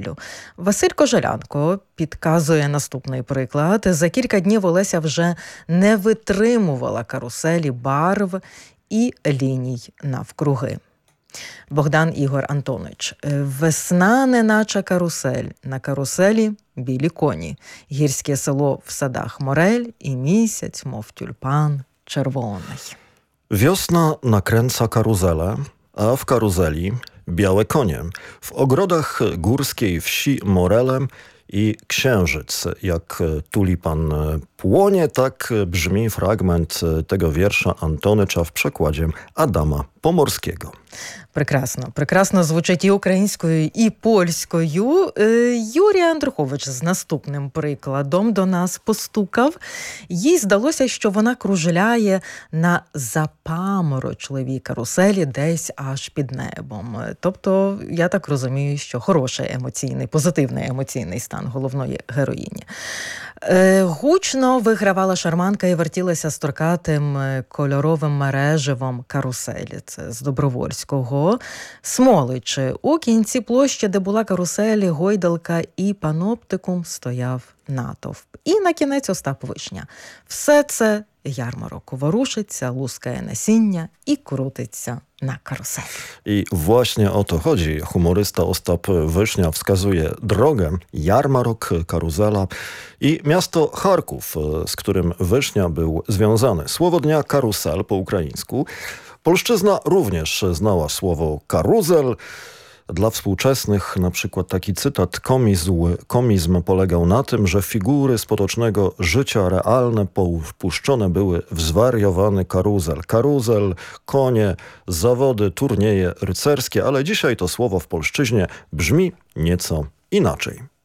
каруселю. Василь Кожелянко підказує наступний приклад. За кілька днів Олеся вже не витримувала каруселі барв і ліній навкруги. Богдан Ігор Антонович. Весна неначе карусель. На каруселі білі коні. Гірське село в садах морель і місяць, мов тюльпан czerwony. Wiosna nakręca karuzelę, a w karuzeli białe konie. W ogrodach górskiej wsi morele i księżyc. Jak tulipan płonie, tak brzmi fragment tego wiersza Antonycza w przekładzie Adama Pomorskiego. Прекрасно звучить і українською, і польською. Юрій Андрухович з наступним прикладом до нас постукав. Їй здалося, що вона кружляє на запаморочливій каруселі десь аж під небом. Тобто, я так розумію, що хороший емоційний, позитивний емоційний стан головної героїні. Гучно вигравала шарманка і вертілася строкатим кольоровим мереживом каруселі. Це з Добровольського. Смоличі. У кінці площі, де була каруселі, гойдалка і паноптикум, стояв натовп. І на кінець Остап Вишня. Все це ярмарок. Ворушиться, лускає насіння і крутиться na karuseli. I właśnie o to chodzi. Humorysta Ostap Wysznia wskazuje drogę, jarmarok, karuzela i miasto Charków, z którym Wysznia był związany. Słowo dnia karusel po ukraińsku. Polszczyzna również znała słowo karuzel. Dla współczesnych na przykład taki cytat: komizm polegał na tym, że figury z potocznego życia realne puszczone były w zwariowany karuzel. Karuzel, konie, zawody, turnieje rycerskie, ale dzisiaj to słowo w polszczyźnie brzmi nieco inaczej.